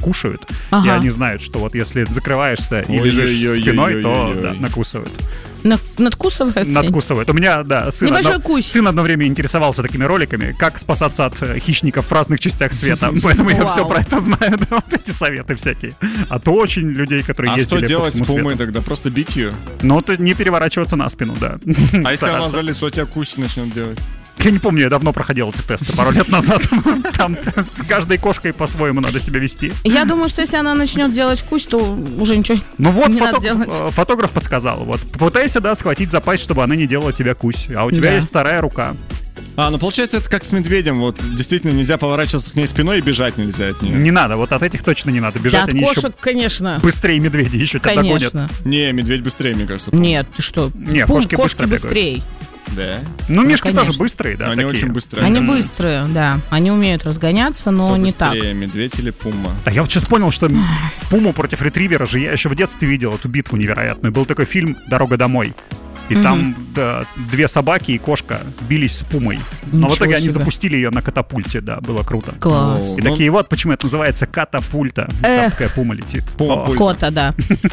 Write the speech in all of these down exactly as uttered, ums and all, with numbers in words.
кушают, Ага. и они знают, что вот если закрываешься и лежишь спиной, то да, накусывают. На- надкусывают? Надкусывают. У меня, да, сын, Небольшой одно, кусь. сын одно время интересовался такими роликами, как спасаться от э, хищников в разных частях света. Поэтому я Вау. все про это знаю, да, вот эти советы всякие. А то очень людей, которые А ездили что по делать с всему пумой свету. тогда? Просто бить ее? Ну, ты не переворачиваться на спину, да. А если она Стараться. за лицо тебя кусить начнет делать? Я не помню, я давно проходил эти тесты, пару лет назад. Там с каждой кошкой по-своему надо себя вести. Я думаю, что если она начнет делать кусь, то уже ничего Ну вот, не надо фото- делать. э, фотограф подсказал. Вот, попытайся, да, схватить за пасть, чтобы она не делала тебя кусь. А у тебя Да. есть вторая рука. А, ну получается, это как с медведем. Вот действительно нельзя поворачиваться к ней спиной и бежать нельзя от нее. Не надо, вот от этих точно не надо Да, бежать. от Они кошек, еще конечно. быстрее медведи еще тебя догонят. Конечно. Не, медведь быстрее, мне кажется. Нет, ты что? Не, Пум, кошки быстро бегают. быстрее. Да. Ну, мишки конечно. тоже быстрые, да, Но они такие. очень быстрые. Они кажется. быстрые, да. Они умеют разгоняться, но Кто не так. быстрее, медведь или пума? Да я вот сейчас понял, что пуму против ретривера же я еще в детстве видел эту битву невероятную. Был такой фильм «Дорога домой». И Мгм. там да, две собаки и кошка бились с пумой. Но в Ничего итоге они себе. запустили ее на катапульте, да, было круто. Класс. И Ну, такие вот, почему это называется катапульта. Там Эх. такая пума летит. Пума О, пульта. Кота, да.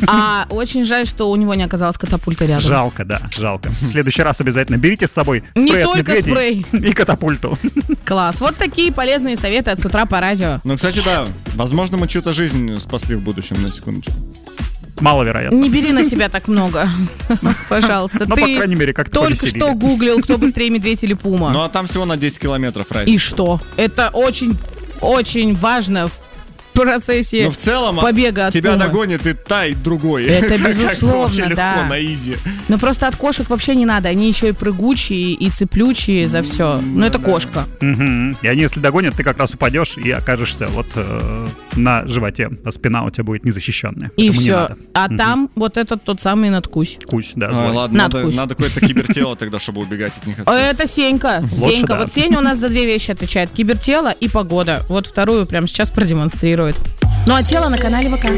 А очень жаль, что у него не оказалось катапульта рядом. жалко, да, жалко. В следующий раз обязательно берите с собой Не спрей от только медведей спрей. и катапульту. Класс. Вот такие полезные советы от с утра по радио. Ну, кстати, да, возможно, мы чью-то жизнь спасли в будущем, на секундочку. Маловероятно. Не бери на себя так много. Пожалуйста. Но, по Ты крайней мере, как-то только повеселили. что гуглил, кто быстрее, медведь или пума. Ну, а там всего на десять километров разница. И что? Это очень, очень важно в процессе Ну, в целом, а, побега от тебя пумы. догонит и та, и другой. Это Как бы безусловно, вообще легко, да. на изи. Но просто от кошек вообще не надо. Они еще и прыгучие, и цеплючие за все. Но это кошка. Мгм. И они, если догонят, ты как раз упадешь и окажешься вот э, на животе, а спина у тебя будет незащищенная. И Поэтому не все. надо. А Мгм. там вот этот тот самый надкусь. Кусь, да, Ой, злой. ладно, надо, Надкусь. надо какое-то кибертело тогда, чтобы убегать от них. от А всех. это Сенька. Лучше, Сенька. да. Вот Сеня у нас за две вещи отвечает. Кибертело и погода. Вот вторую прямо сейчас продемонстрирует. Ну а тело на канале ВК.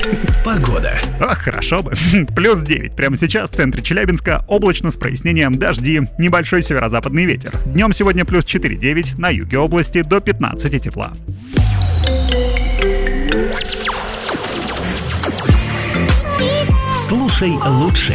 Погода. Ах, хорошо бы. Плюс девять. Прямо сейчас в центре Челябинска облачно с прояснением, дожди, небольшой северо-западный ветер. Днем сегодня плюс четыре девять, на юге области до пятнадцати тепла. Слушай лучше.